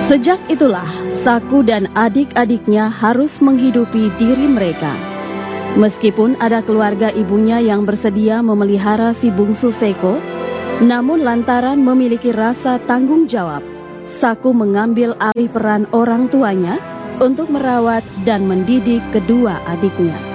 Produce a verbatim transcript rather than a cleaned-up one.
Sejak itulah, Saku dan adik-adiknya harus menghidupi diri mereka. Meskipun ada keluarga ibunya yang bersedia memelihara si bungsu Seko, namun lantaran memiliki rasa tanggung jawab, Saku mengambil alih peran orang tuanya untuk merawat dan mendidik kedua adiknya.